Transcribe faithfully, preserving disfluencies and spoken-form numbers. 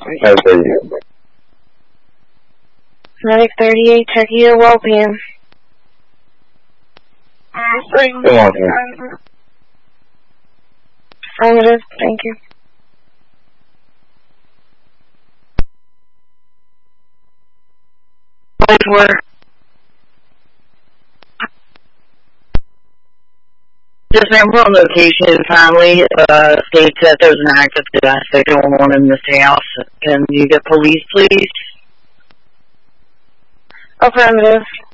How are you? Medic thirty-eight, check your well-being. Come on, man. Affirmative, thank you. Where this member on location family uh, states that there's an active domestic going on in this house. Can you get police, please? Affirmative.